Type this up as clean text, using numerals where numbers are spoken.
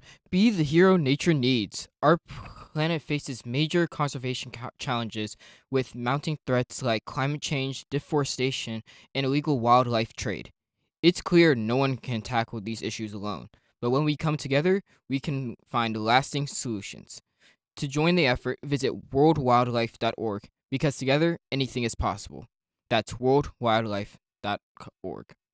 Be the hero nature needs. Our planet faces major conservation challenges with mounting threats like climate change, deforestation, and illegal wildlife trade. It's clear no one can tackle these issues alone, but when we come together, we can find lasting solutions. To join the effort, visit worldwildlife.org because together anything is possible. That's worldwildlife.org.